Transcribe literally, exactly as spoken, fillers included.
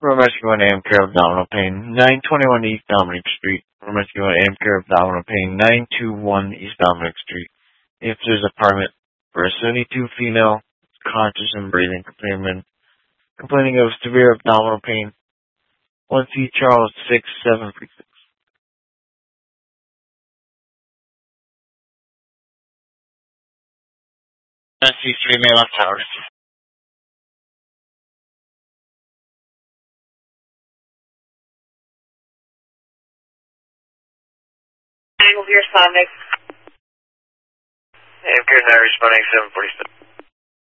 Room rescue one A M care of abdominal pain, nine twenty-one East Dominic Street. Room rescue one A M care of abdominal pain, nine twenty-one East Dominic Street. Answers apartment for a seventy-two female, conscious and breathing, complaining, complaining of severe abdominal pain. one C Charles six seven three six. S C three Maylock Towers. Angle of your Sonic. A M care nine responding seven forty-seven.